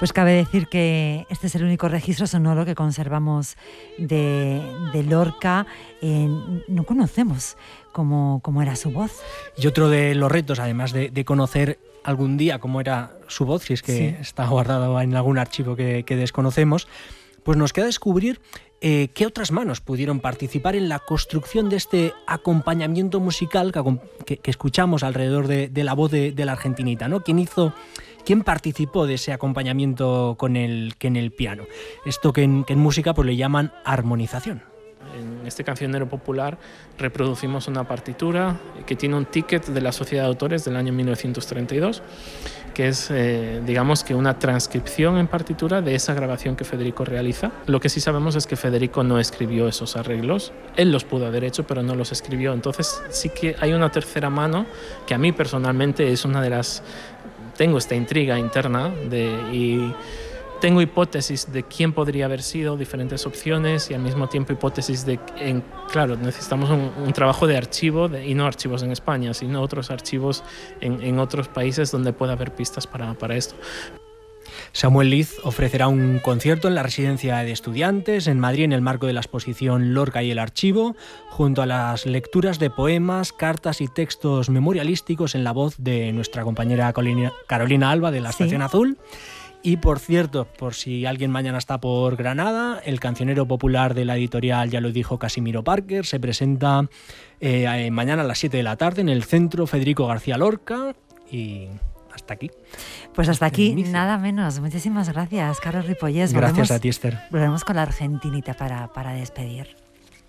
Pues cabe decir que este es el único registro sonoro que conservamos de Lorca. No conocemos cómo era su voz. Y otro de los retos, además de conocer algún día cómo era su voz, si es que está guardado en algún archivo que desconocemos, pues nos queda descubrir qué otras manos pudieron participar en la construcción de este acompañamiento musical que escuchamos alrededor de la voz de la argentinita, ¿no? ¿Quién participó de ese acompañamiento con el piano? Esto que en música pues le llaman armonización. En este cancionero popular reproducimos una partitura que tiene un ticket de la Sociedad de Autores del año 1932, que es, digamos que una transcripción en partitura de esa grabación que Federico realiza. Lo que sí sabemos es que Federico no escribió esos arreglos, él los pudo haber hecho, pero no los escribió. Entonces sí que hay una tercera mano que a mí personalmente es una de las... Tengo esta intriga interna y tengo hipótesis de quién podría haber sido, diferentes opciones, y al mismo tiempo hipótesis claro, necesitamos un trabajo de archivo, y no archivos en España, sino otros archivos en otros países donde pueda haber pistas para esto. Samuel Liz ofrecerá un concierto en la Residencia de Estudiantes en Madrid en el marco de la exposición Lorca y el Archivo, junto a las lecturas de poemas, cartas y textos memorialísticos en la voz de nuestra compañera Carolina Alba de la Estación Azul. Y por cierto, por si alguien mañana está por Granada, el cancionero popular de la editorial Ya lo dijo Casimiro Parker se presenta mañana a las 7 de la tarde en el Centro Federico García Lorca. Y hasta aquí. Pues hasta aquí, nada menos. Muchísimas gracias, Carlos Ripollés. Gracias a ti, Esther. Volvemos con la argentinita para despedir.